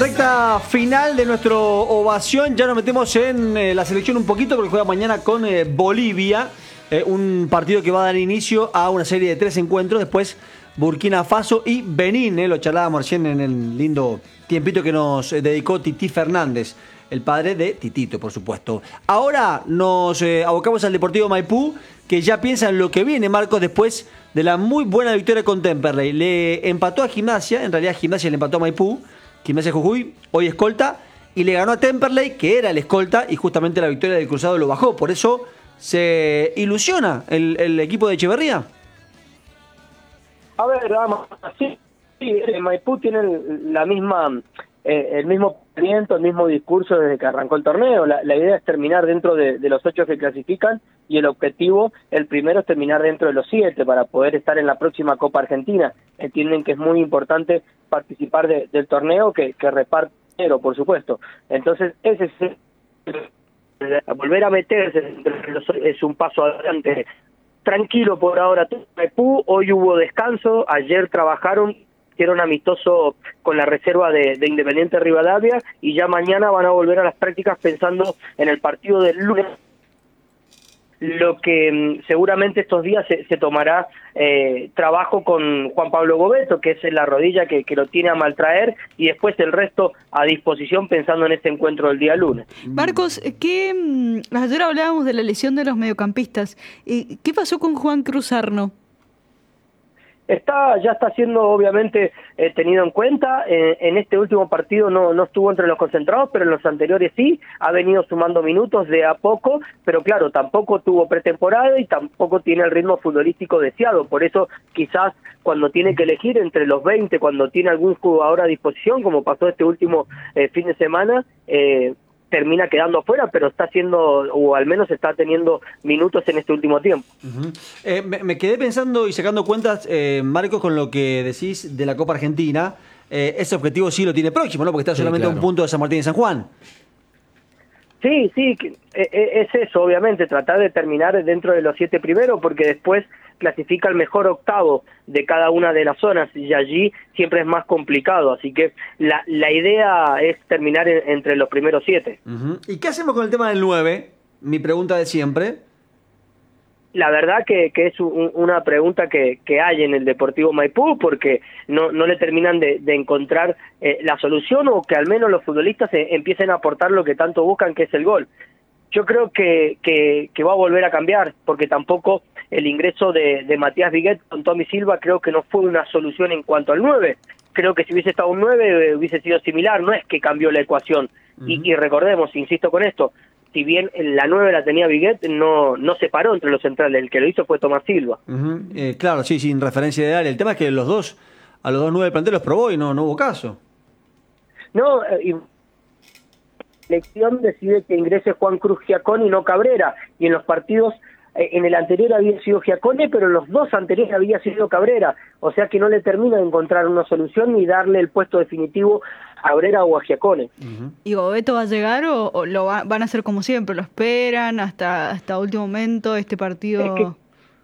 Recta final de nuestro ovación. Ya nos metemos en la selección un poquito porque juega mañana con Bolivia. Un partido que va a dar inicio a una serie de 3 encuentros. Después Burkina Faso y Benín. Lo charlábamos recién en el lindo tiempito que nos dedicó Tití Fernández, el padre de Titito, por supuesto. Ahora nos abocamos al Deportivo Maipú, que ya piensa en lo que viene, Marcos, después de la muy buena victoria con Temperley. Le empató a Gimnasia, en realidad Gimnasia le empató a Maipú, Gimnasia Jujuy, hoy escolta, y le ganó a Temperley, que era el escolta, y justamente la victoria del Cruzado lo bajó. Por eso se ilusiona el equipo de Echeverría. A ver, vamos, sí, Maipú tiene la misma, el mismo pensamiento, el mismo discurso desde que arrancó el torneo. La idea es terminar dentro de los 8 que clasifican, y el objetivo, el primero, es terminar dentro de los 7 para poder estar en la próxima Copa Argentina. Entienden que es muy importante participar del torneo que reparte dinero, por supuesto. Entonces, ese es volver a meterse es un paso adelante. Tranquilo por ahora Maipú. Hoy hubo descanso, ayer trabajaron, hicieron amistoso con la reserva de Independiente Rivadavia, y ya mañana van a volver a las prácticas pensando en el partido del lunes. Lo que seguramente estos días se tomará trabajo con Juan Pablo Gobeto, que es la rodilla que lo tiene a maltraer, y después el resto a disposición pensando en este encuentro del día lunes. Marcos, ayer hablábamos de la lesión de los mediocampistas. ¿Qué pasó con Juan Cruz Arno? Ya está siendo obviamente tenido en cuenta. En este último partido no estuvo entre los concentrados, pero en los anteriores sí, ha venido sumando minutos de a poco, pero claro, tampoco tuvo pretemporada y tampoco tiene el ritmo futbolístico deseado. Por eso quizás cuando tiene que elegir entre los 20, cuando tiene algún jugador a disposición, como pasó este último fin de semana, termina quedando afuera, pero está haciendo, o al menos está teniendo minutos en este último tiempo. Me quedé pensando y sacando cuentas, Marcos, con lo que decís de la Copa Argentina. Ese objetivo sí lo tiene próximo, ¿no? Porque está solamente a un punto de San Martín y San Juan. Sí, es eso, obviamente, tratar de terminar dentro de los 7 primeros, porque después clasifica el mejor octavo de cada una de las zonas, y allí siempre es más complicado, así que la idea es terminar entre los primeros 7. ¿Y qué hacemos con el tema del 9? Mi pregunta de siempre. La verdad que es una pregunta que hay en el Deportivo Maipú, porque no le terminan de encontrar la solución, o que al menos los futbolistas empiecen a aportar lo que tanto buscan, que es el gol. Yo creo que va a volver a cambiar, porque tampoco el ingreso de Matías Viguet con Tommy Silva creo que no fue una solución en cuanto al 9. Creo que si hubiese estado un 9 hubiese sido similar, no es que cambió la ecuación. Y recordemos, insisto con esto, si bien la 9 la tenía Viguet, no se paró entre los centrales, el que lo hizo fue Tomás Silva. Claro, sí, sin referencia de área. El tema es que a los dos 9 del plantel los probó y no hubo caso. No, y la selección decide que ingrese Juan Cruz Giacone y no Cabrera, y en los partidos, en el anterior había sido Giacone, pero en los 2 anteriores había sido Cabrera, o sea que no le termina de encontrar una solución ni darle el puesto definitivo a Cabrera o a Giacone. ¿Y Gobeto va a llegar o van a hacer como siempre? ¿Lo esperan hasta último momento este partido?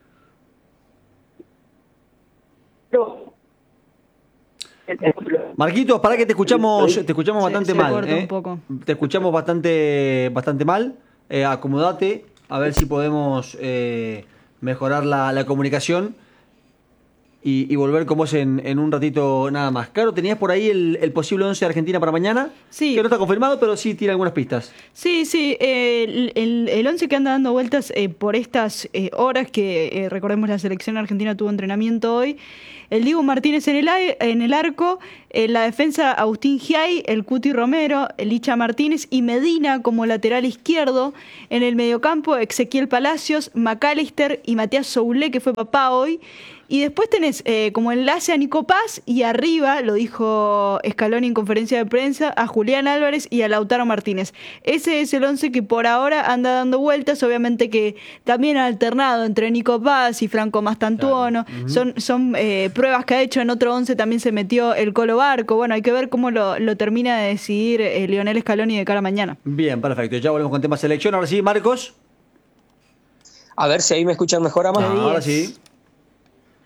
Marquitos, para que te escuchamos bastante mal. Un poco. Te escuchamos bastante mal. Acomodate, a ver si podemos mejorar la comunicación y volver con vos en un ratito nada más. Claro, tenías por ahí el posible 11 de Argentina para mañana, sí, que no está confirmado, pero sí tiene algunas pistas. Sí, el 11 que anda dando vueltas por estas horas que, recordemos, la selección argentina tuvo entrenamiento hoy. El Dibu Martínez en el arco, en la defensa Agustín Giai, el Cuti Romero, el Licha Martínez y Medina como lateral izquierdo. En el mediocampo, Ezequiel Palacios, McAllister y Matías Soulé, que fue papá hoy. Y después tenés como enlace a Nico Paz, y arriba, lo dijo Scaloni en conferencia de prensa, a Julián Álvarez y a Lautaro Martínez. Ese es el 11 que por ahora anda dando vueltas, obviamente que también ha alternado entre Nico Paz y Franco Mastantuono. Claro. Son pruebas que ha hecho. En otro 11 también se metió el Colo Barco. Bueno, hay que ver cómo lo termina de decidir Lionel Scaloni de cara a mañana. Bien, perfecto. Ya volvemos con tema selección. Ahora sí, Marcos. A ver si ahí me escuchan mejor, Amado. Ahora sí.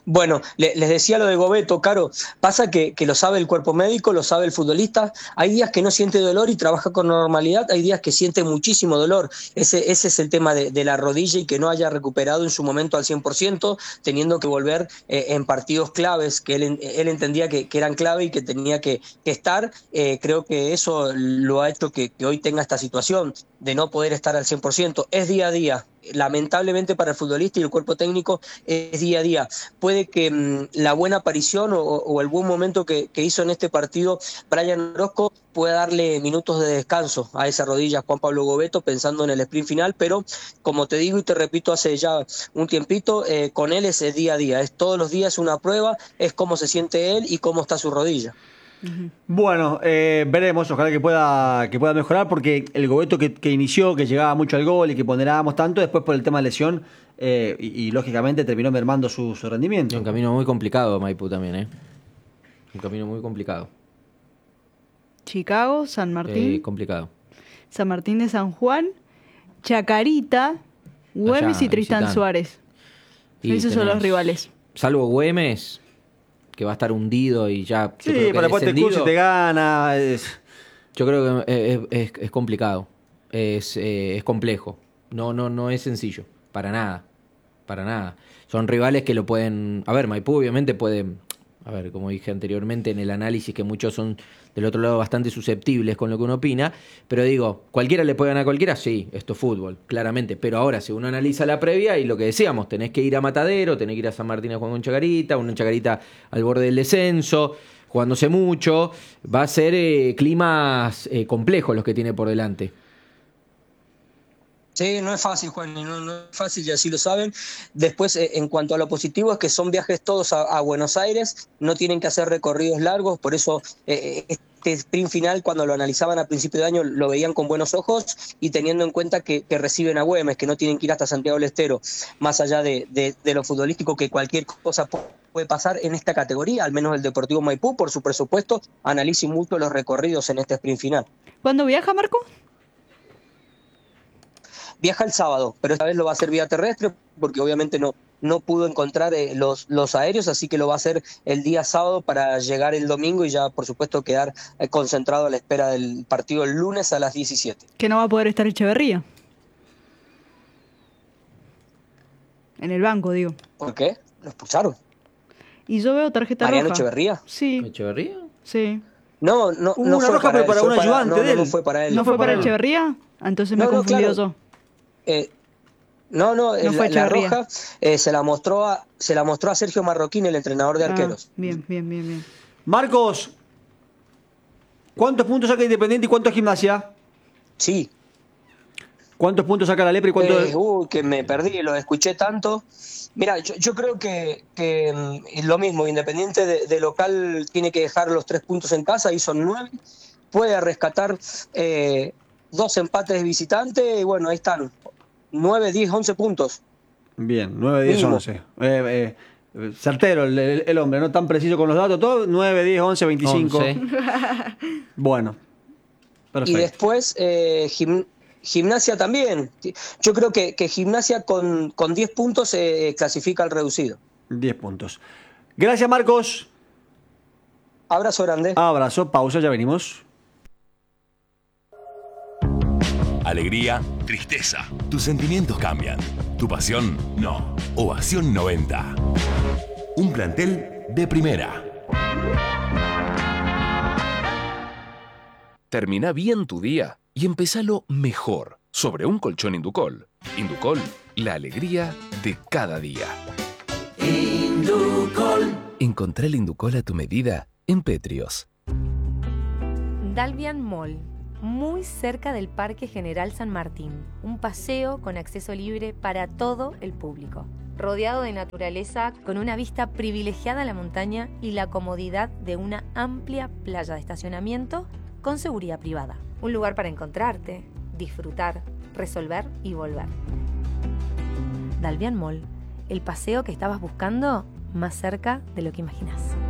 Bueno, les decía lo de Gobeto, Caro, pasa que lo sabe el cuerpo médico, lo sabe el futbolista, hay días que no siente dolor y trabaja con normalidad, hay días que siente muchísimo dolor, ese es el tema de la rodilla y que no haya recuperado en su momento al 100%, teniendo que volver en partidos claves que él entendía que eran clave y que tenía que estar, creo que eso lo ha hecho que hoy tenga esta situación de no poder estar al 100%, es día a día. Lamentablemente para el futbolista y el cuerpo técnico es día a día. Puede que la buena aparición o el buen momento que hizo en este partido Brian Orozco pueda darle minutos de descanso a esa rodilla Juan Pablo Gobeto pensando en el sprint final, pero como te digo y te repito hace ya un tiempito, con él es el día a día, es todos los días una prueba, es cómo se siente él y cómo está su rodilla. Bueno, veremos, ojalá que pueda mejorar, porque el Gobeto que inició, que llegaba mucho al gol y que ponderábamos tanto, después por el tema de lesión y lógicamente terminó mermando su rendimiento. Un camino muy complicado Maipú también, un camino muy complicado. Chicago, San Martín. Complicado. San Martín de San Juan, Chacarita, Güemes y Tristán visitando. Suárez. Esos son los rivales. Salvo Güemes, que va a estar hundido y ya... Sí, pero después te curso y te gana. Yo creo que es complicado, es complejo, no es sencillo, para nada. Son rivales que lo pueden... A ver, Maipú obviamente puede... A ver, como dije anteriormente en el análisis, que muchos son del otro lado bastante susceptibles con lo que uno opina, pero digo, ¿cualquiera le puede ganar a cualquiera? Sí, esto es fútbol, claramente, pero ahora si uno analiza la previa y lo que decíamos, tenés que ir a Matadero, tenés que ir a San Martín a jugar con Chacarita, una Chacarita al borde del descenso, jugándose mucho, va a ser climas complejos los que tiene por delante. Sí, no es fácil, Juan, no es fácil y así lo saben. Después, en cuanto a lo positivo, es que son viajes todos a Buenos Aires, no tienen que hacer recorridos largos, por eso este sprint final, cuando lo analizaban a principio de año, lo veían con buenos ojos y teniendo en cuenta que reciben a Güemes, que no tienen que ir hasta Santiago del Estero, más allá de lo futbolístico, que cualquier cosa puede pasar en esta categoría, al menos el Deportivo Maipú, por su presupuesto, analice mucho los recorridos en este sprint final. ¿Cuándo viaja, Marco? Viaja el sábado, pero esta vez lo va a hacer vía terrestre porque obviamente no pudo encontrar los aéreos, así que lo va a hacer el día sábado para llegar el domingo y ya por supuesto quedar concentrado a la espera del partido el lunes a las 17. Que no va a poder estar Echeverría. En el banco, digo. ¿Por qué? Lo expulsaron. Y yo veo tarjeta ¿Mariano roja. Echeverría? Sí. ¿Echeverría? Sí. No una fue roja, pero para un ayudante de él. No fue para él. ¿No fue para Echeverría? Entonces me he confundido yo. No, fue la Echeverría. roja se la mostró a Sergio Marroquín, el entrenador de arqueros. Bien. Marcos, ¿cuántos puntos saca Independiente y cuántos Gimnasia? Sí. ¿Cuántos puntos saca la Lepre y cuántos...? Que me perdí, lo escuché tanto. Mira, yo creo que lo mismo, Independiente de local tiene que dejar los 3 puntos en casa, y son 9. Puede rescatar 2 empates de visitante y bueno, ahí están. 9, 10, 11 puntos. Bien, 9, 10, 11. Certero el hombre, no tan preciso con los datos, todo 9, 10, 11, 25. 11. Bueno, perfecto. Y después Gimnasia también. Yo creo que Gimnasia con 10 puntos clasifica al reducido. 10 puntos. Gracias, Marcos. Abrazo grande. Abrazo, pausa, ya venimos. Alegría, tristeza. Tus sentimientos cambian. Tu pasión, no. Ovación 90. Un plantel de primera. Termina bien tu día y empezalo mejor sobre un colchón Inducol. Inducol, la alegría de cada día. Inducol. Encontrá el Inducol a tu medida en Petrios. Dalvian Mall, muy cerca del Parque General San Martín. Un paseo con acceso libre para todo el público. Rodeado de naturaleza, con una vista privilegiada a la montaña y la comodidad de una amplia playa de estacionamiento con seguridad privada. Un lugar para encontrarte, disfrutar, resolver y volver. Dalvian Mall, el paseo que estabas buscando más cerca de lo que imaginas.